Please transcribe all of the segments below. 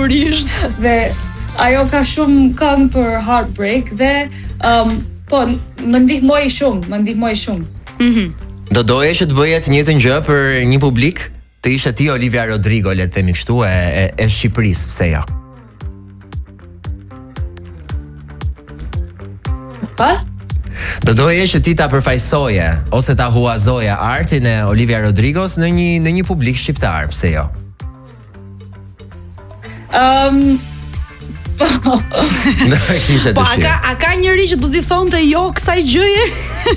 sigurisht. Dhe ajo ka shumë këngë për heartbreak dhe po më ndihmoi shumë. Do doje që të bëje të njëjtën gjë për një publik? Të ishe ti Olivia Rodrigo, le të themi kështu, e Shqipërisë, pse jo? Pa? Do doje që ti ta përfaqësoje ose ta huazoje artin e Olivia Rodrigos në një publik shqiptar, pse jo? Do e kishe Po, dëshirë. a ka njëri që do t'i thonte jo kësaj gjëje?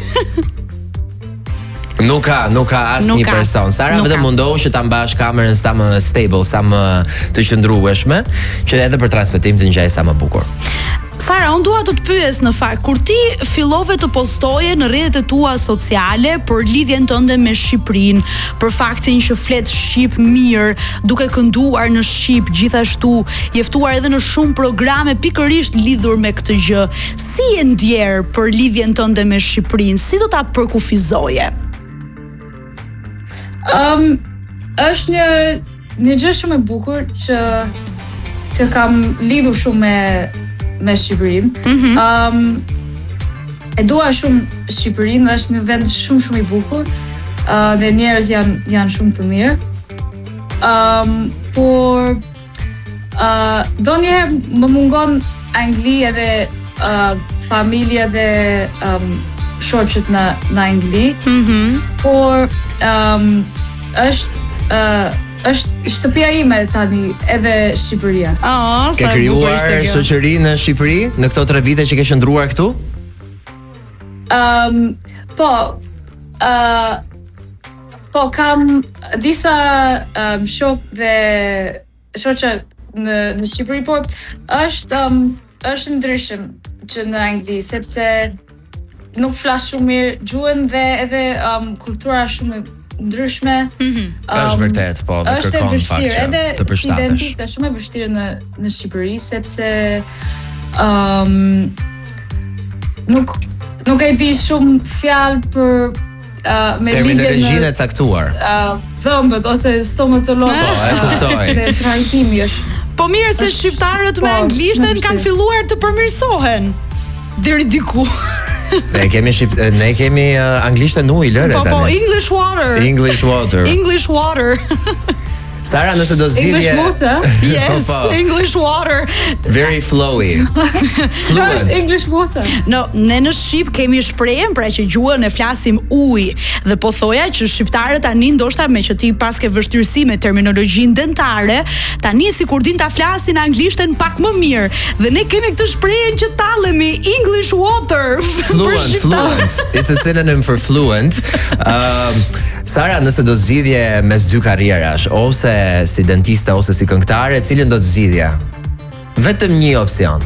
Nuk ka asnjë person. Sara vetëm mundohu që ta mbash kamerën sa më stable, sa më të qëndrueshme, që edhe për transmetim të ngjajë sa më bukur. Sara, unë dua të të pyes në fakt, kur ti fillove të postoje në rrjetet e tua sociale për lidhjen tënde me Shqipërinë, për faktin që flet shqip mirë, duke kënduar në shqip, gjithashtu je ftuar edhe në shumë programe pikërisht lidhur me këtë gjë. Si e ndjer për lidhjen tënde me Shqipërinë? Si do ta përkufizoje? Është një gjë shumë e bukur që kam lidhur shumë me Shqipërinë. E dua shumë Shqipërinë, është një vend shumë i bukur, dhe njerëz janë shumë të mirë. Por donjëherë më mungon Angli edhe familja dhe shoqët në Angli. Por është shtëpia ime tani edhe Shqipëria. Ke krijuar shoqëri në Shqipëri në këto 3 vite që ke qëndruar këtu? Po kam disa shok dhe shoqa në Shqipëri, por është ndryshëm që në Angli, sepse nuk flas shumë mirë gjuhën dhe edhe kultura shumë ndryshme. Është vërtet, po, dhe kërkon fakt që të përshtatesh. Si dentiste është shumë e vështirë në Shqipëri, sepse nuk e di shumë fjalë për me terminologjinë e caktuar. Dhëmbët ose stomatologu. Po, e kuptoj. Dhe trajtimi është. Po mirë se shqiptarët me anglishten kanë filluar të përmirësohen deri diku. Ne kemi anglisht në ujë lëre tani. Po, English water. English water. English water. Sara, nëse do zgjidhje. English water? Yes, English water. Very flowy. Fluent. English water. No, ne në Shqip kemi shprehjen pra që gjuhën e flasim ujë, dhe po thoja që shqiptarët tani ndoshta me që ti pas ke vështirësi me terminologjinë dentare, tani sikur din ta flasin anglishten pak më mirë. Dhe ne kemi këtë shprehjen që tallemi English water. Fluent. It's a synonym for fluent. Sara, nëse do zgjidhje mes 2 karrierash, ose si dentiste ose si këngëtare, cilën do të zgjidhja? Vetëm një opsion.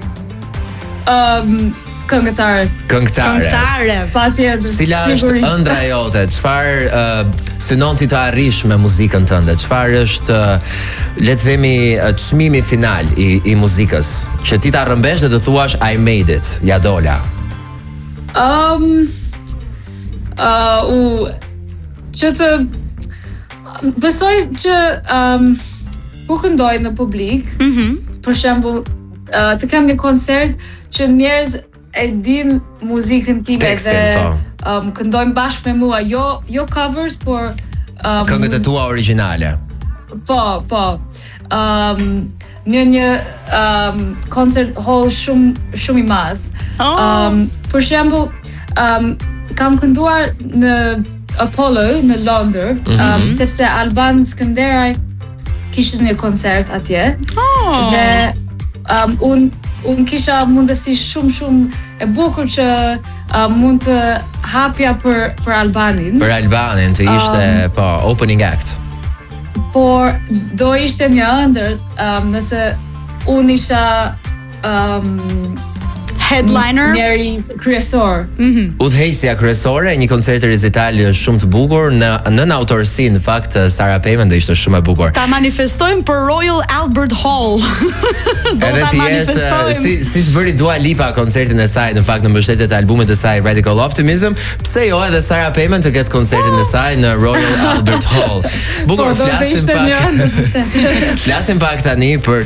Këngëtare. Patjetër. Cila është ëndra jote? Çfarë synon ti të arrish me muzikën tënde? Çfarë është, le të themi, çmimi final i muzikës? Që ti ta rrëmbesh dhe të thuash I made it, ja dola. Që të besoj që kur këndoj në publik, për shembull, të kem një koncert që njerëz e din muzikën time dhe këndojnë bashkë me mua, jo covers, por këngët e tua origjinale. Po. Një koncert hall shumë i madh. Për shembull, kam kënduar në Apollo në Londër, sepse Alban Skënderaj kishte një koncert atje. Dhe unë kisha mundësi shumë e bukur që mund të hapja për Albanin. Për Albanin të ishte opening act. Por do ishte një ëndër nëse unë isha headliner, njeri kryesor. Udhëheqësja kryesore, një koncert rezital shumë të bukur në autorsi, në fakt Sara Pejman do ishte shumë e bukur. Ta manifestojmë për Royal Albert Hall. Edhe ti jetë siç bëri Dua Lipa koncertin e saj, në fakt në mbështetje të albumit të saj Radical Optimism, pse jo edhe Sara Pejman të ketë koncertin e saj në Royal Albert Hall. Bukur, flasim pak tani për